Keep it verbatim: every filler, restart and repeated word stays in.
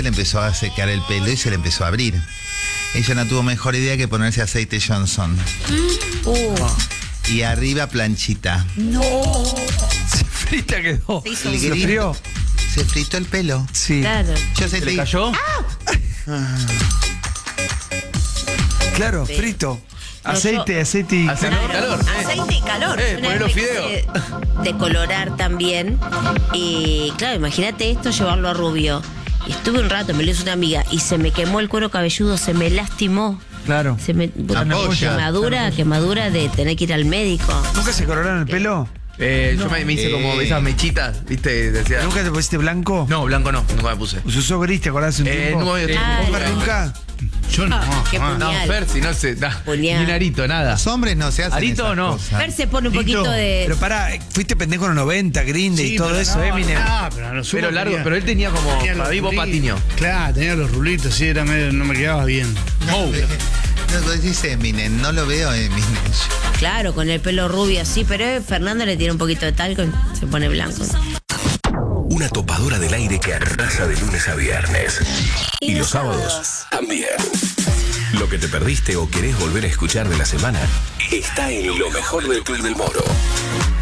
le empezó a secar el pelo y se le empezó a abrir. Ella no tuvo mejor idea que ponerse aceite Johnson. Uh. Y arriba planchita. No. Se frita quedó. Se hizo El un grito. frío? Se fritó el pelo. Sí. Claro. Yo ¿Se sentí... le cayó? Claro, Sí. frito. No, Aceite, yo- aceite y Aceite y calor. calor. eh. Aceite y calor. Eh, Yo una poné vez los me fideos. quise decolorar también. Y claro, imagínate esto, llevarlo a rubio. Y estuve un rato, me lo hizo una amiga y se me quemó el cuero cabelludo, se me lastimó. Claro. Se me, Ampolla. quemadura, quemadura de tener que ir al médico. ¿Nunca se coloraron el pelo? Eh, yo me, me hice como Eh. esas mechitas, ¿viste? Decía, ¿Nunca te pusiste blanco? no, blanco no, nunca me puse. Se usó gris, ¿te acordás un Eh, tiempo? no me voy a- Ah, ¿Nunca, no. nunca? Yo no. Ah, qué jamás. No, puñal. Fer, si no se da. Puñal. Ni un arito, nada. Los hombres no se hacen ¿Arito esas o no? cosas. Fer se pone un poquito Tito, de. Pero pará, fuiste pendejo en los noventa, Green Day Sí, y todo pero eso, no, Eminem. no, pero, a lo sumo Pero largo, tenía- pero él tenía como tenía los para vivo rulitos. patiño. Claro, tenía los rulitos, sí, era medio, no me quedaba bien. Oh. No, vos decís Eminem, no lo veo Eminem. Claro, con el pelo rubio así, pero Fernando le tira un poquito de talco y se pone blanco. Una topadora del aire que arrasa de lunes a viernes. Y, los sábados también. Lo que te perdiste o querés volver a escuchar de la semana está en lo mejor del Club del Moro.